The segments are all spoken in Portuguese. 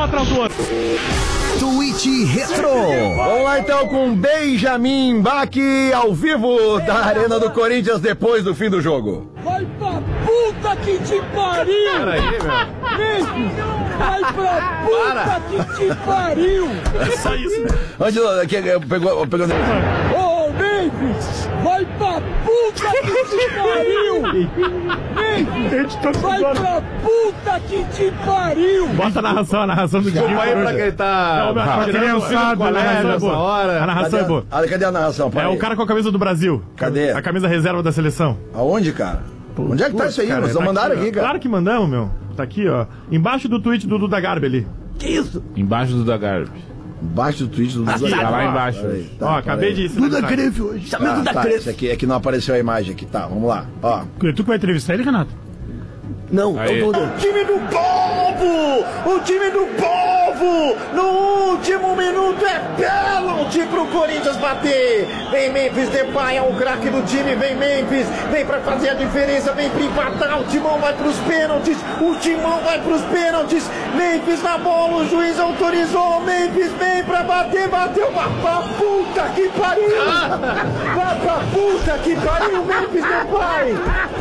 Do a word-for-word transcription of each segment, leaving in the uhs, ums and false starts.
atrás do outro. Tweet Retro. Vamos lá então com Benjamin Bach ao vivo da Arena do Corinthians depois do fim do jogo. Vai pra puta que te pariu! Peraí, meu. Vai pra puta que te pariu! É só isso. Onde aqui, pegou, pegou... Ô, Memphis! Vai pra puta que te pariu! Memphis! Vai pra puta que te pariu! Bota a narração, a narração do Guilherme. Desculpa aí pra quem tá Não, tirando o filho do colégio nessa A hora. narração é boa. Ah, cadê a narração? É o cara com a camisa do Brasil. Cadê? A camisa reserva da seleção. Aonde, cara? Onde é que tá isso aí? Cara, Vocês tá não mandaram aqui, ó. cara? Claro que mandamos, meu. Tá aqui, ó. Embaixo do tweet do Duda Garbi ali. Que isso? Embaixo do da Garbi. Embaixo do tweet do Duda. Tá lá embaixo. Peraí, tá, Ó, acabei peraí. de... Duda Creve hoje. Tá, Duda tá, Creve. esse aqui é que não apareceu a imagem aqui. Tá, vamos lá. Ó. Tu que vai entrevistar ele, Renato? Não, Aí. eu tô... O time do povo! O time do povo! No último minuto é pênalti pro Corinthians bater! Vem Memphis Depay, é o craque do time, vem Memphis! Vem pra fazer a diferença, vem pra empatar, o Timão vai pros pênaltis! O Timão vai pros pênaltis! Memphis na bola, o juiz autorizou! Memphis vem pra bater, bateu! Vai pra puta que pariu! Vai pra puta que pariu, Memphis Depay!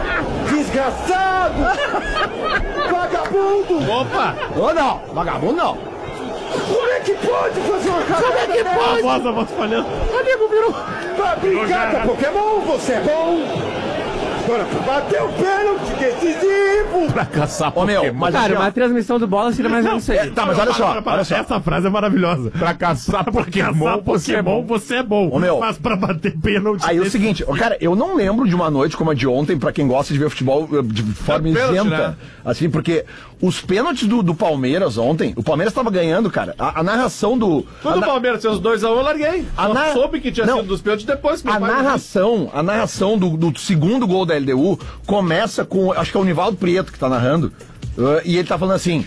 Desgraçado! Vagabundo! Opa! Ô, não. Vagabundo, não. Como é que pode fazer uma cagada A dessa? voz, a voz falhando. Amigo, virou... Vai brincar com Pokémon, você é bom! Agora, bateu o pênalti decisivo! Pra caçar Ô, meu, Pokémon. mas Cara, assim, ó, uma transmissão do bola seria mais ou menos isso é, aí. tá, mas olha só, Para, para, olha só. Essa frase é maravilhosa. Pra caçar Pokémon, Caçar você é bom. você é bom. Ô, meu. Mas pra bater pênalti... Aí é o desse- seguinte, ó, cara, eu não lembro de uma noite como a de ontem, pra quem gosta de ver futebol eh, de forma É pênalti, isenta, né? assim, porque os pênaltis do, do Palmeiras ontem, o Palmeiras tava ganhando, cara, a, a narração do... Quando a o na- Palmeiras fez os dois a um, eu larguei. A Só na- soube que tinha Não. sido dos pênaltis depois que meu A pai me disse. narração, a narração do, do segundo gol da L D U começa com, acho que é o Nivaldo Prieto que tá narrando, uh, e ele tá falando assim,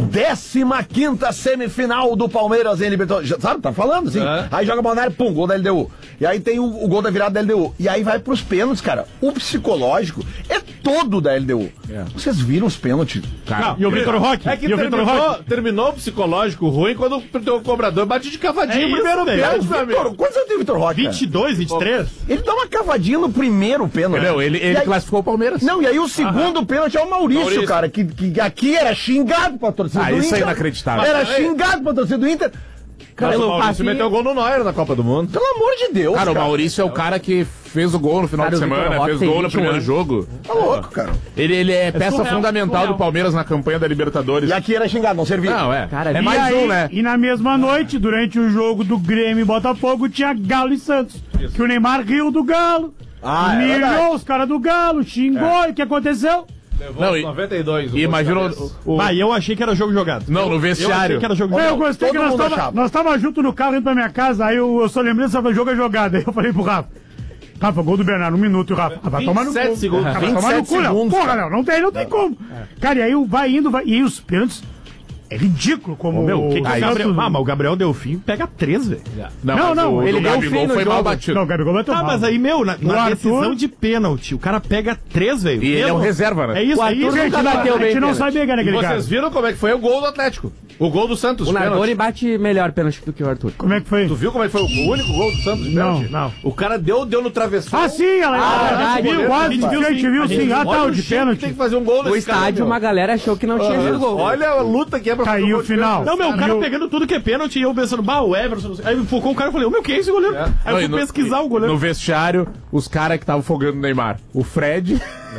décima quinta semifinal do Palmeiras em Libertadores, Já- sabe, tá falando assim, É. aí joga a bola na área, pum, gol da L D U, e aí tem o, o gol da virada da L D U, e aí vai pros pênaltis, cara, o psicológico é todo da L D U, vocês viram os pênaltis? Não, e o Vitor Roque? É que e o Vitor terminou, Roque? terminou o psicológico ruim quando o cobrador bate de cavadinho É o isso, primeiro velho. pênalti, meu Vitor, amigo. quantos anos tem o Vitor Roque? cara? vinte e dois, vinte e três? Ele dá uma cavadinha no primeiro pênalti. Entendeu? Ele, ele E aí- classificou o Palmeiras. Não, e aí o segundo pênalti é o Maurício, Maurício. cara, que, que aqui era xingado pra torcida Ah, do isso é Inter. inacreditável. Era xingado pra torcida do Inter. Cara, o Maurício meteu gol no Neuer na Copa do Mundo. Pelo amor de Deus, Cara, o Maurício é o cara que fez o gol no final Cara, de o Vitor semana, Roque fez tem gol no vinte e um primeiro anos. jogo. Tá louco, cara. Ele, ele é, peça surreal, fundamental surreal. do Palmeiras na campanha da Libertadores. E aqui era xingado, não servia. Não, é. Cara, é e mais e aí, um, né? E na mesma noite, durante o jogo do Grêmio e Botafogo, tinha Galo e Santos. Que o Neymar riu do Galo. Ah, é verdade. humilhou os caras do Galo, xingou, e o que aconteceu? Não, e- noventa e dois. o E gol de imagina cabeça. o, o- Vai, eu achei que era jogo jogado. Não, no Eu achei vestiário. que era jogo Eu jogado. gostei todo que nós mundo tava, achava. nós tava junto no carro indo pra minha casa, aí eu, eu só lembrei dessa jogo é jogada. Aí eu falei pro Rafa, Rafa, gol do Bernardo, um minuto, e o Rafa, ah, vai tomar no cu. vinte e sete segundos. Ah, vai tomar no vinte e sete cu, Léo. segundos, Porra, cara. Léo, não tem, não tem como. Cara, e aí vai indo, vai, e aí os pênaltis, é ridículo como Ô, meu, o que, que o o Gabriel... Santos- Ah, mas o Gabriel Delfim pega três, velho. Não, Não, mas não, o, ele ele deu Gabigol fim no foi mal jogo. batido. Não, o Gabigol bateu Tá, mal. mas aí, meu, na, na O decisão Arthur- de pênalti, o cara pega três, velho. E ele é um Pelo- reserva, né? É isso, O é Arthur isso. nunca Gente, bateu a bem gente não pênalti. sabe pegar naquele cara. Vocês viram como é que foi o gol do Atlético? O gol do Santos, O de Nardoni pênalti. bate melhor pênalti do que o Arthur. Como é que foi? Tu viu como é que foi o único gol do Santos de Não, pênalti? não. O cara deu, deu no travessão. Ah, sim, ela Ah, a gente verdade. viu, quase, A gente viu a gente sim. viu A gente sim. viu. Ah, Olha tá, o o de jeito que pênalti. tem que fazer um gol No nesse cara, estádio, meu. uma galera achou que não tinha sido gol. Olha a luta que é pra fazer Caiu um gol o de final. pênalti. Não, meu, o cara Viu? pegando tudo que é pênalti e eu pensando, bah, o Everson. não sei. Aí focou o cara e falei, ô, meu, que é esse goleiro? Aí Não, eu e fui no- pesquisar o goleiro. No vestiário, os caras que estavam fogando o Neymar. O Fred,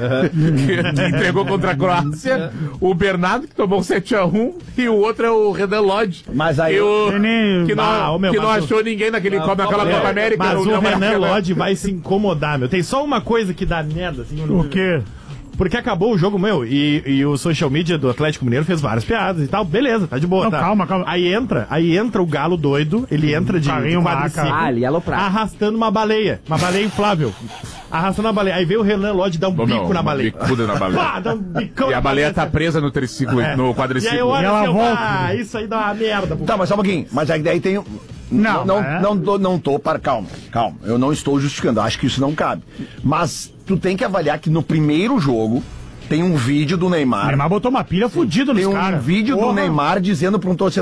que entregou contra a Croácia. O Bernardo, que tomou sete a um. E o outro é o Renan Lodge. Mas aí que, o, Nenê- que não, Ah, ô, meu, que não mas o- achou ninguém naquele, Ah, naquela Copa Copa América. Mas no- o no Renan Maracanã. Lodge vai se incomodar, meu. Tem só uma coisa que dá merda, assim. no- O quê? Porque acabou o jogo, meu, e, e o social media do Atlético Mineiro fez várias piadas e tal. Beleza, tá de boa, Não, tá? calma, calma. Aí entra, aí entra o galo doido, ele entra de, de Carrinho quadriciclo, maca. Ah, ali é aloprado. arrastando uma baleia, uma baleia inflável. Arrastando a baleia. Aí veio o Renan Lodge dar um Bom, bico não, na uma baleia. bicuda na baleia. Pá, dá um bicão E na a baleia tá assim. presa no triciclo, É. no E aí eu quadriciclo. olho E ela assim, eu, volta. ah, isso aí dá uma merda. pô. Tá, mas só um pouquinho. Mas aí daí tem... Não, não, é. não, tô, não tô para... Calma, calma. Eu não estou justificando. Acho que isso não cabe. Mas tu tem que avaliar que no primeiro jogo tem um vídeo do O Neymar. Neymar botou uma pilha fudida nos Tem um caras. vídeo do Porra. Neymar dizendo pra um torcedor